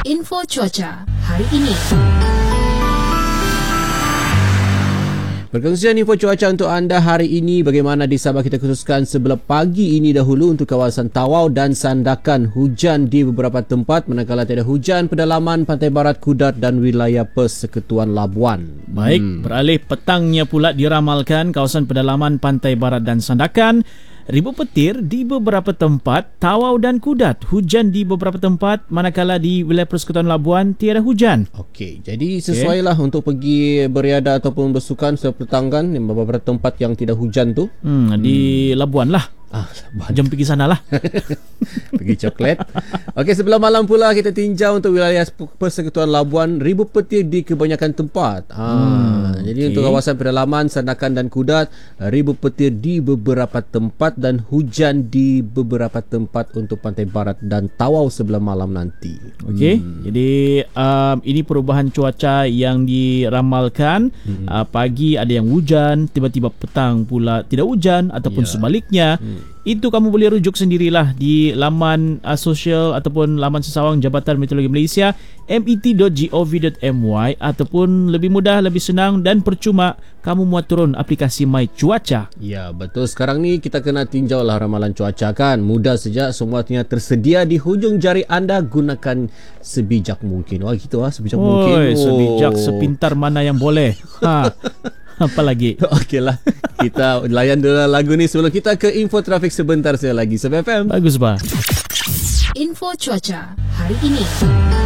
Info cuaca hari ini. Perkongsian info cuaca untuk anda hari ini. Bagaimana di Sabah kita khususkan sebelah pagi ini dahulu untuk kawasan Tawau dan Sandakan. Hujan di beberapa tempat, manakala tiada hujan pedalaman Pantai Barat, Kudat dan wilayah Persekutuan Labuan. Baik, beralih petangnya pula diramalkan kawasan pedalaman Pantai Barat dan Sandakan. Ribuan petir di beberapa tempat, Tawau dan Kudat. Hujan di beberapa tempat, manakala di wilayah Persekutuan Labuan tiada hujan. Okey, jadi sesuailah untuk pergi beriadah ataupun bersukan sepertanggan di beberapa tempat yang tidak hujan tu. Di Labuan lah. Jom pergi sana lah. Pergi coklat. Okey, sebelah malam pula kita tinjau untuk wilayah Persekutuan Labuan, ribuan petir di kebanyakan tempat. Jadi untuk kawasan pedalaman Sandakan dan Kudat, ribuan petir di beberapa tempat dan hujan di beberapa tempat untuk Pantai Barat dan Tawau sebelah malam nanti. Okey, jadi ini perubahan cuaca yang diramalkan. Pagi ada yang hujan, tiba-tiba petang pula tidak hujan ataupun sebaliknya. Itu kamu boleh rujuk sendirilah di laman sosial ataupun laman sesawang Jabatan Meteorologi Malaysia, met.gov.my, ataupun lebih mudah, lebih senang dan percuma kamu muat turun aplikasi My Cuaca. Ya, betul. Sekarang ni kita kena tinjau lah ramalan cuaca kan. Mudah saja, semuanya tersedia di hujung jari anda. Gunakan sebijak mungkin. Wah, gitu sebijak mungkin. Sebijak, sepintar mana yang boleh. Apa lagi? Okeylah, kita layan dulu lagu ni sebelum kita ke info trafik sebentar saja lagi. Sebab FM. Bagus, bah. Info cuaca hari ini.